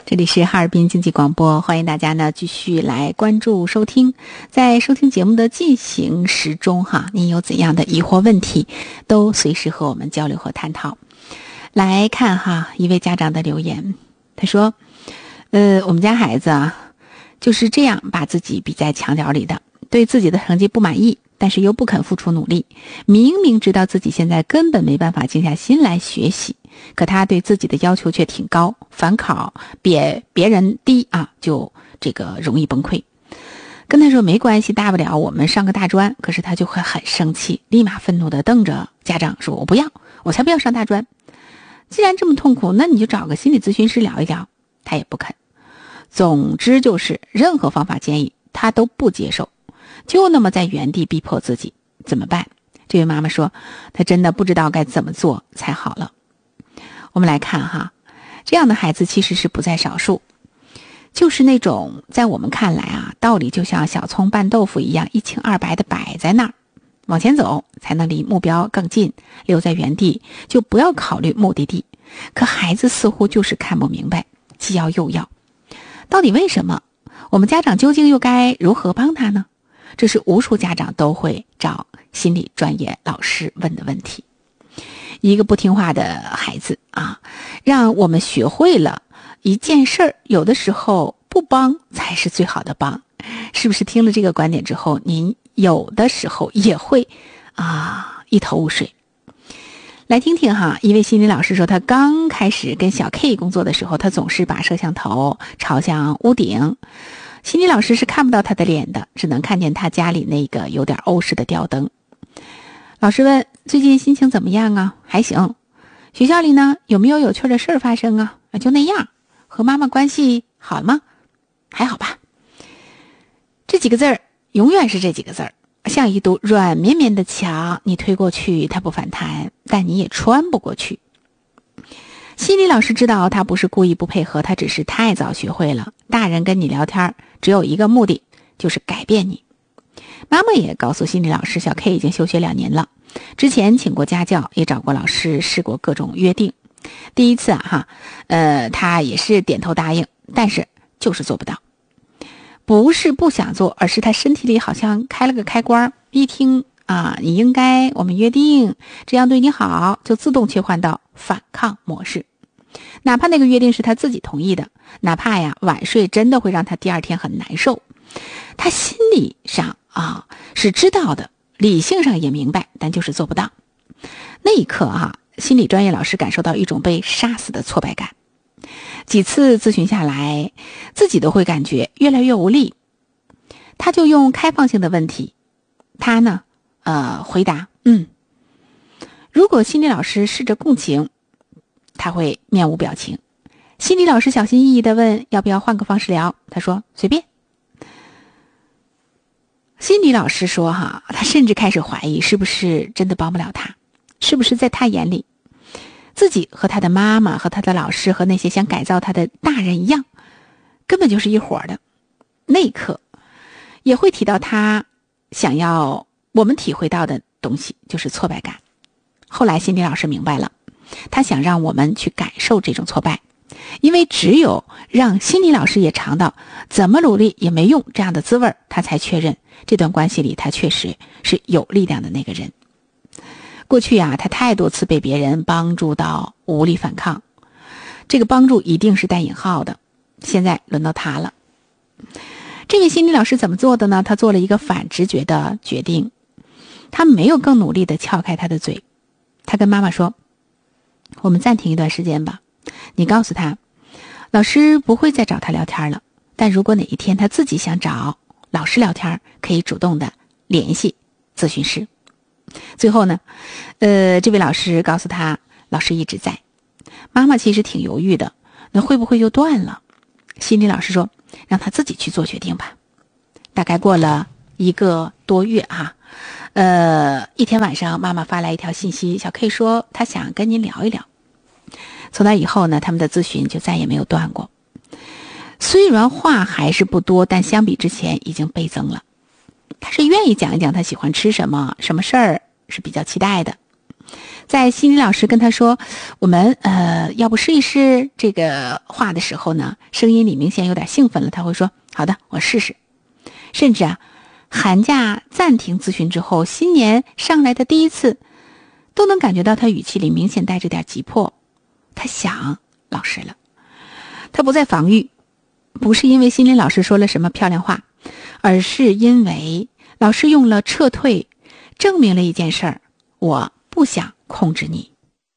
这里是哈尔滨经济广播，欢迎大家呢继续来关注收听。在收听节目的进行时中您有怎样的疑惑问题，都随时和我们交流和探讨。来看一位家长的留言，他说我们家孩子就是这样把自己逼在墙角里的，对自己的成绩不满意，但是又不肯付出努力，明明知道自己现在根本没办法静下心来学习，可他对自己的要求却挺高，反考比别人低就这个容易崩溃。跟他说没关系，大不了我们上个大专，可是他就会很生气，立马愤怒地瞪着家长说，我不要，我才不要上大专。既然这么痛苦，那你就找个心理咨询师聊一聊，他也不肯。总之就是任何方法建议他都不接受，就那么在原地逼迫自己，怎么办？这位妈妈说，她真的不知道该怎么做才好了。我们来看这样的孩子其实是不在少数，就是那种在我们看来道理就像小葱拌豆腐一样一清二白的摆在那儿，往前走才能离目标更近，留在原地就不要考虑目的地。可孩子似乎就是看不明白，既要又要，到底为什么？我们家长究竟又该如何帮他呢？这是无数家长都会找心理专业老师问的问题。一个不听话的孩子让我们学会了一件事儿，有的时候不帮才是最好的帮。是不是听了这个观点之后，您有的时候也会一头雾水？来听听一位心理老师说，他刚开始跟小 K 工作的时候，他总是把摄像头朝向屋顶，心理老师是看不到他的脸的，只能看见他家里那个有点欧式的吊灯。老师问，最近心情怎么样啊？还行。学校里呢，有没有有趣的事发生啊？就那样。和妈妈关系好吗？还好吧。这几个字儿永远是这几个字儿，像一堵软绵绵的墙，你推过去它不反弹，但你也穿不过去。心理老师知道他不是故意不配合，他只是太早学会了大人跟你聊天只有一个目的，就是改变你。妈妈也告诉心理老师，小 K 已经休学2年了，之前请过家教，也找过老师，试过各种约定。第一次他也是点头答应，但是就是做不到。不是不想做，而是他身体里好像开了个开关，一听你应该，我们约定这样对你好，就自动切换到反抗模式。哪怕那个约定是他自己同意的，哪怕晚睡真的会让他第二天很难受，他心理上是知道的，理性上也明白，但就是做不到。那一刻心理专业老师感受到一种被杀死的挫败感。几次咨询下来，自己都会感觉越来越无力。他就用开放性的问题，他呢回答如果心理老师试着共情，他会面无表情。心理老师小心翼翼地问，要不要换个方式聊？他说随便。心理老师说他甚至开始怀疑是不是真的帮不了他，是不是在他眼里自己和他的妈妈和他的老师和那些想改造他的大人一样，根本就是一伙的。那一刻也会提到他想要我们体会到的东西，就是挫败感。后来心理老师明白了，他想让我们去感受这种挫败，因为只有让心理老师也尝到怎么努力也没用这样的滋味，他才确认这段关系里他确实是有力量的那个人。过去他太多次被别人帮助到无力反抗，这个帮助一定是带引号的，现在轮到他了。这位心理老师怎么做的呢？他做了一个反直觉的决定，他没有更努力地撬开他的嘴。他跟妈妈说，我们暂停一段时间吧，你告诉他，老师不会再找他聊天了，但如果哪一天他自己想找老师聊天，可以主动的联系咨询师。最后呢这位老师告诉他，老师一直在。妈妈其实挺犹豫的，那会不会就断了？心理老师说，让他自己去做决定吧。大概过了1个多月一天晚上，妈妈发来一条信息，小 K 说他想跟您聊一聊。从那以后呢，他们的咨询就再也没有断过。虽然话还是不多，但相比之前已经倍增了。他是愿意讲一讲他喜欢吃什么，什么事儿是比较期待的。 在心理老师跟他说我们要不试一试这个话的时候呢，声音里明显有点兴奋了，他会说好的，我试试。甚至寒假暂停咨询之后，新年上来的第一次都能感觉到他语气里明显带着点急迫，他想老师了。他不再防御，不是因为心理老师说了什么漂亮话，而是因为老师用了撤退证明了一件事儿，我不想控制你。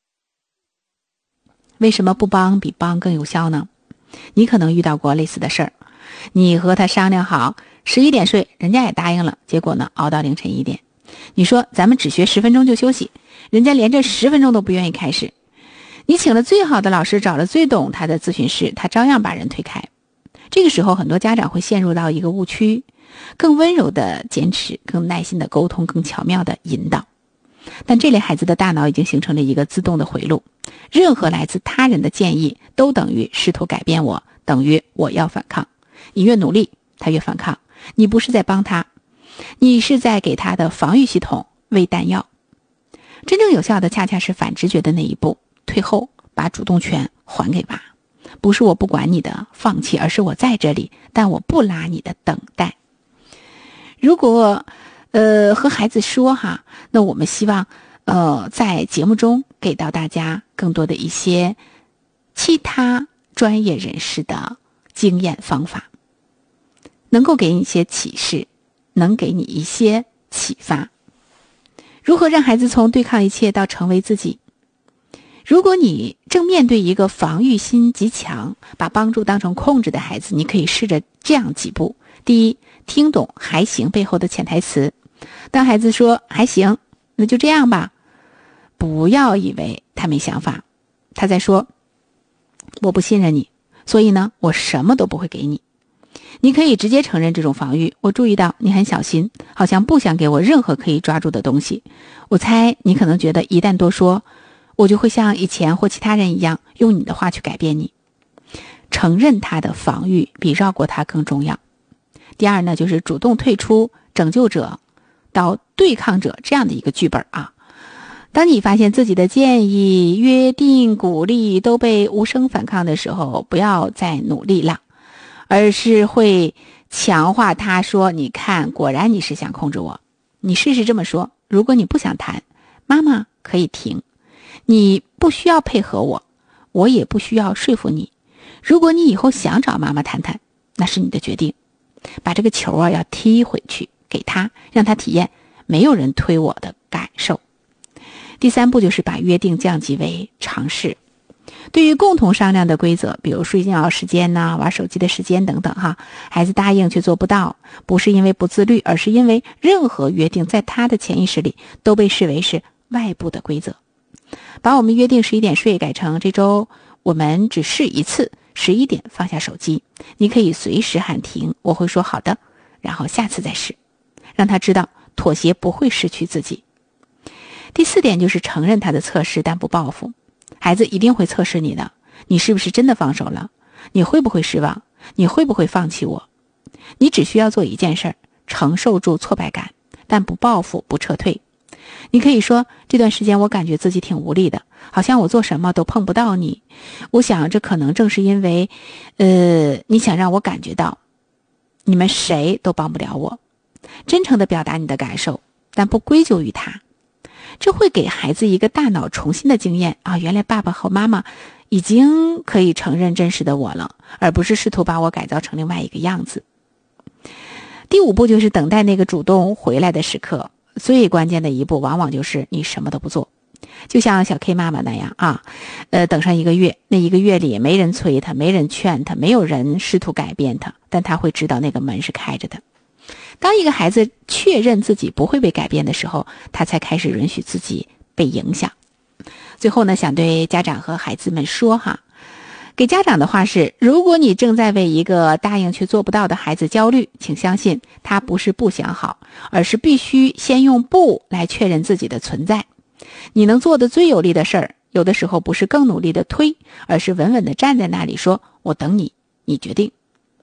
为什么不帮比帮更有效呢？你可能遇到过类似的事儿，你和他商量好11点睡，人家也答应了，结果呢熬到凌晨1点。你说咱们只学10分钟就休息，人家连这10分钟都不愿意开始。你请了最好的老师，找了最懂他的咨询师，他照样把人推开。这个时候很多家长会陷入到一个误区，更温柔的坚持，更耐心的沟通，更巧妙的引导。但这类孩子的大脑已经形成了一个自动的回路，任何来自他人的建议都等于试图改变我，等于我要反抗。你越努力他越反抗，你不是在帮他，你是在给他的防御系统喂弹药。真正有效的恰恰是反直觉的那一步，退后，把主动权还给爸。不是我不管你的放弃，而是我在这里，但我不拉你的等待。如果和孩子说那我们希望在节目中给到大家更多的一些其他专业人士的经验方法，能够给你一些启示，能给你一些启发。如何让孩子从对抗一切到成为自己？如果你正面对一个防御心极强，把帮助当成控制的孩子，你可以试着这样几步。第一，听懂还行背后的潜台词。当孩子说还行，那就这样吧，不要以为他没想法，他在说我不信任你，所以呢我什么都不会给你。你可以直接承认这种防御，我注意到你很小心，好像不想给我任何可以抓住的东西。我猜你可能觉得一旦多说，我就会像以前或其他人一样用你的话去改变你。承认他的防御比绕过他更重要。第二呢，就是主动退出拯救者到对抗者这样的一个剧本当你发现自己的建议、约定、鼓励都被无声反抗的时候，不要再努力了，而是会强化他说，你看，果然你是想控制我。你试试这么说，如果你不想谈，妈妈可以停，你不需要配合我，我也不需要说服你。如果你以后想找妈妈谈谈，那是你的决定。把这个球要踢回去给他，让他体验没有人推我的感受。第三步就是把约定降级为常识。对于共同商量的规则，比如睡觉时间玩手机的时间等等孩子答应却做不到，不是因为不自律，而是因为任何约定在他的潜意识里都被视为是外部的规则。把我们约定11点睡改成这周我们只试一次11点放下手机，你可以随时喊停，我会说好的，然后下次再试，让他知道妥协不会失去自己。第4点就是承认他的测试，但不报复。孩子一定会测试你的，你是不是真的放手了？你会不会失望？你会不会放弃我？你只需要做一件事，承受住挫败感，但不报复，不撤退。你可以说，这段时间我感觉自己挺无力的，好像我做什么都碰不到你。我想这可能正是因为你想让我感觉到你们谁都帮不了我。真诚地表达你的感受，但不归咎于他。这会给孩子一个大脑重新的经验原来爸爸和妈妈已经可以承认真实的我了，而不是试图把我改造成另外一个样子。第5步就是等待那个主动回来的时刻。最关键的一步往往就是你什么都不做，就像小 K 妈妈那样等上1个月，那1个月里没人催他，没人劝他，没有人试图改变他，但他会知道那个门是开着的。当一个孩子确认自己不会被改变的时候，他才开始允许自己被影响。最后呢，想对家长和孩子们说给家长的话是，如果你正在为一个答应却做不到的孩子焦虑，请相信他不是不想好，而是必须先用不来确认自己的存在。你能做的最有力的事儿，有的时候不是更努力的推，而是稳稳地站在那里说，我等你，你决定。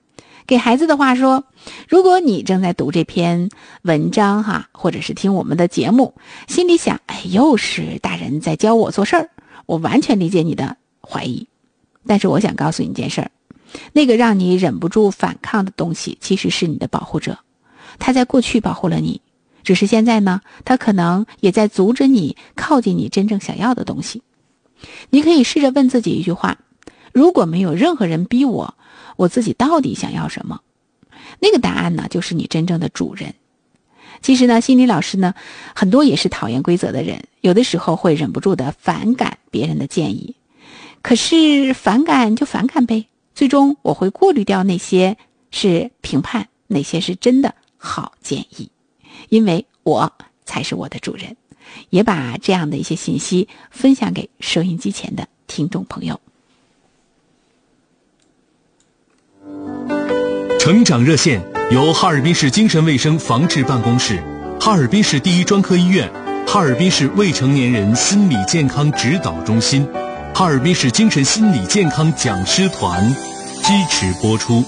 给孩子的话说，如果你正在读这篇文章或者是听我们的节目，心里想，又是大人在教我做事儿，我完全理解你的怀疑。但是我想告诉你一件事儿，那个让你忍不住反抗的东西，其实是你的保护者。他在过去保护了你，只是现在呢，他可能也在阻止你靠近你真正想要的东西。你可以试着问自己一句话，如果没有任何人逼我，我自己到底想要什么？那个答案呢，就是你真正的主人。其实呢，心理老师呢，很多也是讨厌规则的人，有的时候会忍不住的反感别人的建议。可是反感就反感呗，最终我会过滤掉那些是评判，哪些是真的好建议，因为我才是我的主人。也把这样的一些信息分享给收音机前的听众朋友。 成长热线由哈尔滨市精神卫生防治办公室、哈尔滨市第一专科医院、哈尔滨市未成年人心理健康指导中心、哈尔滨市精神心理健康讲师团支持播出。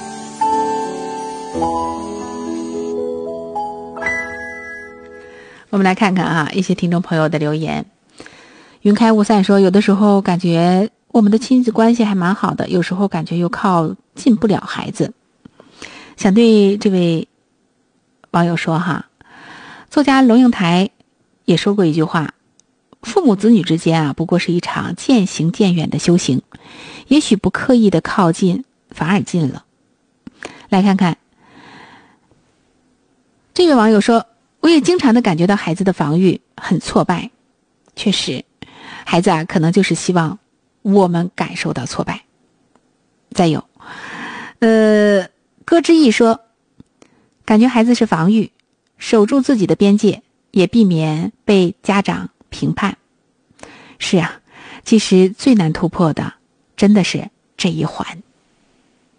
我们来看看一些听众朋友的留言。云开雾散说，有的时候感觉我们的亲子关系还蛮好的，有时候感觉又靠近不了孩子。想对这位网友说作家龙应台也说过一句话，父母子女之间不过是一场渐行渐远的修行，也许不刻意的靠近反而近了。来看看这位网友说，我也经常的感觉到孩子的防御很挫败。确实，孩子可能就是希望我们感受到挫败。再有歌之意说，感觉孩子是防御，守住自己的边界，也避免被家长评判。是其实最难突破的真的是这一环。